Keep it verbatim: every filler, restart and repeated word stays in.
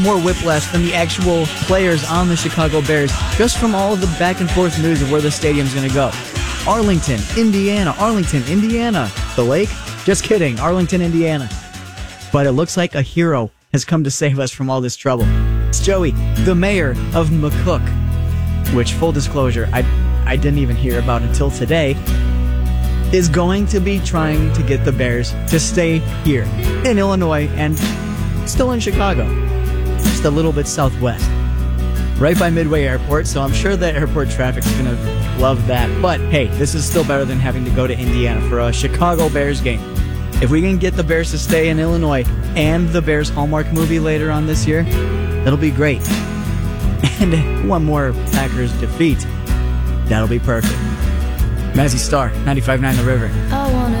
more whiplash than the actual players on the Chicago Bears, just from all of the back and forth news of where the stadium's going to go. Arlington, Indiana, Arlington, Indiana. The lake? Just kidding, Arlington, Indiana. But it looks like a hero has come to save us from all this trouble. It's Joey, the mayor of McCook, which, full disclosure, I, I didn't even hear about until today, is going to be trying to get the Bears to stay here in Illinois and still in Chicago, just a little bit southwest, right by Midway Airport, so I'm sure the airport traffic's going to love that. But hey, this is still better than having to go to Indiana for a Chicago Bears game. If we can get the Bears to stay in Illinois and the Bears Hallmark movie later on this year, that'll be great. And one more Packers defeat, that'll be perfect. Mazzy Star, ninety-five point nine The River. I wanna